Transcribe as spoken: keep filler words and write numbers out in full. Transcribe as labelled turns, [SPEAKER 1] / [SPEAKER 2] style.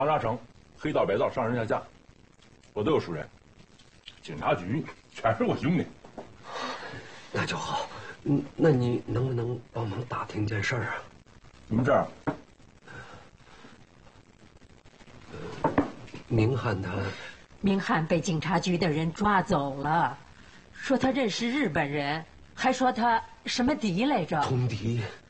[SPEAKER 1] 长沙城黑道白道上上下下，我都有熟人，警察局全是我兄弟。
[SPEAKER 2] 那就好。嗯，那你能不能帮忙打听件事儿啊？
[SPEAKER 1] 什么事儿？
[SPEAKER 2] 明翰他，
[SPEAKER 3] 明翰被警察局的人抓走了，说他认识日本人，还说他什么敌来着？
[SPEAKER 2] 通敌。